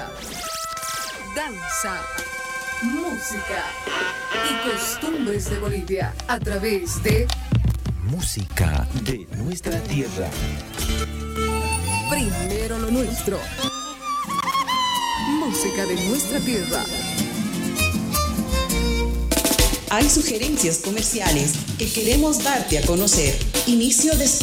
danza, música y costumbres de Bolivia a través de música de nuestra tierra. Primero lo nuestro. Música de nuestra tierra. Hay sugerencias comerciales que queremos darte a conocer. Inicio de